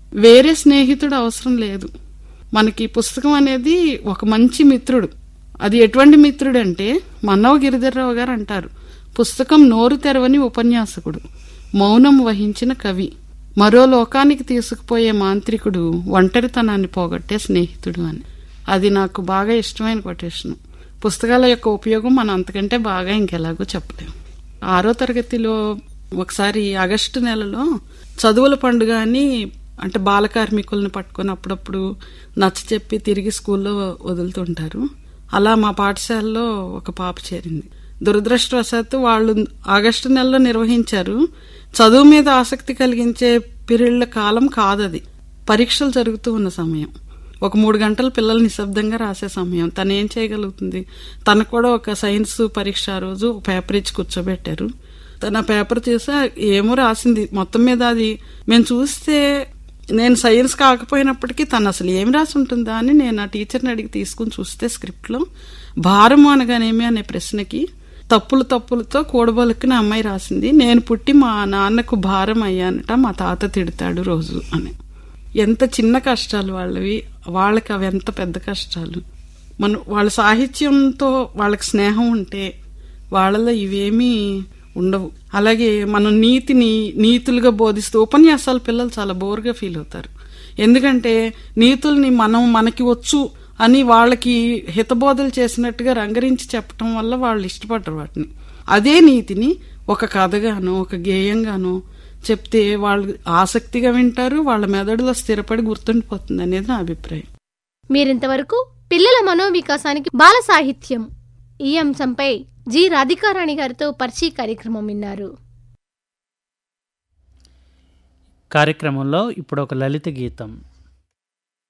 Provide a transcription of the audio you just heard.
వేరే స్నేహితుడు అవసరం లేదు. మనకి పుస్తకం అనేది ఒక మంచి మిత్రుడు. అది ఎటువంటి మిత్రుడు అంటే మన్నవ గిరిధర్రావు గారు అంటారు, పుస్తకం నోరు తెరవని ఉపన్యాసకుడు, మౌనం వహించిన కవి, మరో లోకానికి తీసుకుపోయే మాంత్రికుడు, ఒంటరితనాన్ని పోగొట్టే స్నేహితుడు అని. అది నాకు బాగా ఇష్టమైన కొటేషన్. పుస్తకాల యొక్క ఉపయోగం మనం అంతకంటే బాగా ఇంకెలాగో చెప్పలేము. 6వ తరగతిలో ఒకసారి ఆగస్టు నెలలో చదువుల పండుగ అని, అంటే బాల కార్మికులను పట్టుకొని అప్పుడప్పుడు నచ్చ చెప్పి తిరిగి స్కూల్లో వదులుతుంటారు. అలా మా పాఠశాలలో ఒక పాప చేరింది. దురదృష్టవశాత్తు వాళ్ళు ఆగస్టు నెలలో నిర్వహించారు. చదువు మీద ఆసక్తి కలిగించే పిరిళ్ల కాలం కాదది. పరీక్షలు జరుగుతూ ఉన్న సమయం. ఒక 3 గంటలు పిల్లలు నిశ్శబ్దంగా రాసే సమయం. తను ఏం చేయగలుగుతుంది? తనకు కూడా ఒక సైన్స్ పరీక్ష ఆ రోజు పేపర్ ఇచ్చి కూర్చోబెట్టారు. తన పేపర్ చూసా ఏమో రాసింది. మొత్తం మీద అది మేము చూస్తే, నేను సైన్స్ కాకపోయినప్పటికీ తను అసలు ఏం రాసి ఉంటుందా అని నేను ఆ టీచర్ని అడిగి తీసుకుని చూస్తే స్క్రిప్ట్లో భారము అనగానేమి అనే ప్రశ్నకి తప్పులతో కూడబలుక్కున అమ్మాయి రాసింది, నేను పుట్టి మా నాన్నకు భారం అయ్యానట, మా తాత తిడతాడు రోజు అని. ఎంత చిన్న కష్టాలు వాళ్ళకి అవి ఎంత పెద్ద కష్టాలు. వాళ్ళ సాహిత్యంతో వాళ్ళకి స్నేహం ఉంటే వాళ్ళలో ఇవేమీ ఉండవు. అలాగే మనం నీతులుగా బోధిస్తూ ఉపన్యాసాలు పిల్లలు చాలా బోర్గా ఫీల్ అవుతారు. ఎందుకంటే నీతుల్ని మనకి వచ్చు అని వాళ్ళకి హితబోధలు చేసినట్టుగా రంగరించి చెప్పటం వల్ల వాళ్ళు ఇష్టపడరు వాటిని. అదే నీతిని ఒక కథగానో ఒక గేయంగానో చెప్తే వాళ్ళు ఆసక్తిగా వింటారు, వాళ్ళ మెదడులో స్థిరపడి గుర్తుండిపోతుంది అనేది నా అభిప్రాయం. మీరింతవరకు పిల్లల మనోవికాసానికి బాల సాహిత్యం ఈ అంశంపై జి రాధికారాణి గారితో పరిచయ కార్యక్రమం విన్నారు. కార్యక్రమంలో ఇప్పుడు ఒక లలిత గీతం.